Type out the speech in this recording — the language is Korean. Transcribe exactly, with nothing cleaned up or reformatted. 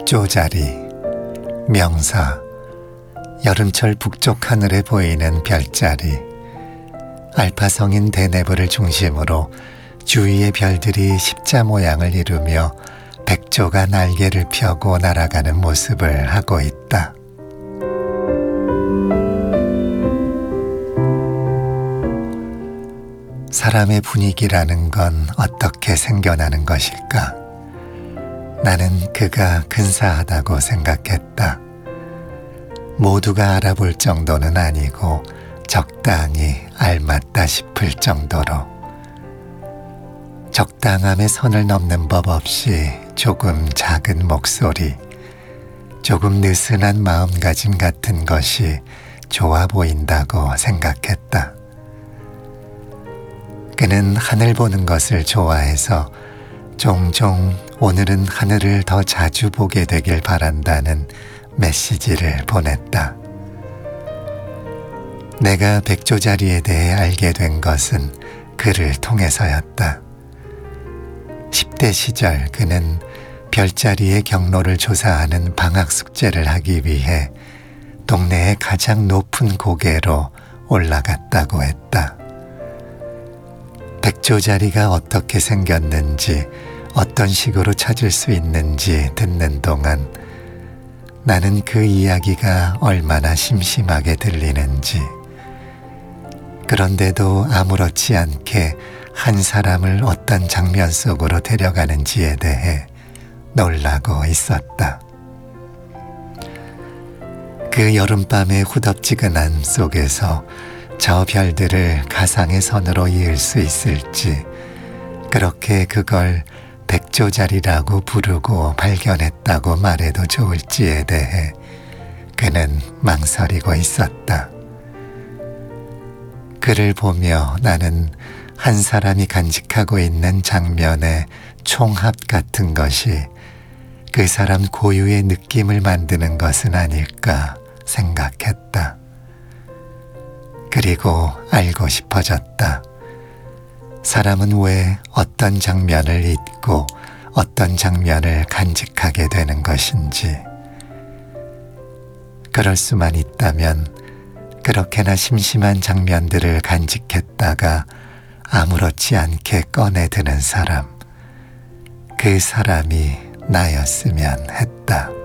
백조자리, 명사, 여름철 북쪽 하늘에 보이는 별자리, 알파성인 대네브를 중심으로 주위의 별들이 십자 모양을 이루며 백조가 날개를 펴고 날아가는 모습을 하고 있다. 사람의 분위기라는 건 어떻게 생겨나는 것일까? 나는 그가 근사하다고 생각했다. 모두가 알아볼 정도는 아니고 적당히 알맞다 싶을 정도로. 적당함의 선을 넘는 법 없이 조금 작은 목소리, 조금 느슨한 마음가짐 같은 것이 좋아 보인다고 생각했다. 그는 하늘 보는 것을 좋아해서 종종 오늘은 하늘을 더 자주 보게 되길 바란다는 메시지를 보냈다. 내가 백조자리에 대해 알게 된 것은 그를 통해서였다. 십 대 시절 그는 별자리의 경로를 조사하는 방학 숙제를 하기 위해 동네의 가장 높은 고개로 올라갔다고 했다. 백조자리가 어떻게 생겼는지, 어떤 식으로 찾을 수 있는지 듣는 동안 나는 그 이야기가 얼마나 심심하게 들리는지, 그런데도 아무렇지 않게 한 사람을 어떤 장면 속으로 데려가는지에 대해 놀라고 있었다. 그 여름밤의 후덥지근함 속에서 저 별들을 가상의 선으로 이을 수 있을지, 그렇게 그걸 백조자리라고 부르고 발견했다고 말해도 좋을지에 대해 그는 망설이고 있었다. 그를 보며 나는 한 사람이 간직하고 있는 장면의 총합 같은 것이 그 사람 고유의 느낌을 만드는 것은 아닐까 생각했다. 그리고 알고 싶어졌다. 사람은 왜 어떤 장면을 잊고 어떤 장면을 간직하게 되는 것인지. 그럴 수만 있다면 그렇게나 심심한 장면들을 간직했다가 아무렇지 않게 꺼내드는 사람, 그 사람이 나였으면 했다.